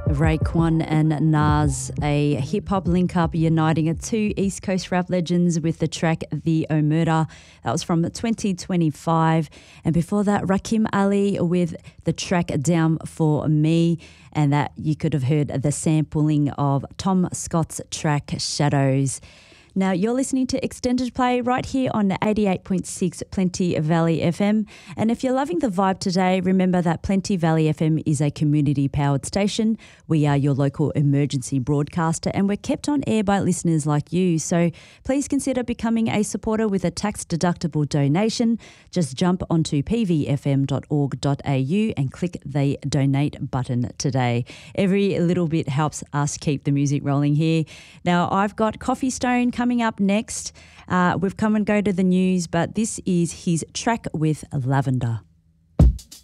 Raekwon and Nas, a hip-hop link-up uniting two East Coast rap legends with the track The Omerta. That was from 2025. And before that, Rakim Ali with the track Down For Me. And that you could have heard the sampling of Tom Scott's track Shadows. Now, you're listening to Extended Play right here on 88.6 Plenty Valley FM. And if you're loving the vibe today, remember that Plenty Valley FM is a community-powered station. We are your local emergency broadcaster and we're kept on air by listeners like you. So please consider becoming a supporter with a tax-deductible donation. Just jump onto pvfm.org.au and click the donate button today. Every little bit helps us keep the music rolling here. Now, I've got Coffee Stone coming up next. We've come and go to the news, but this is his track with Lavender.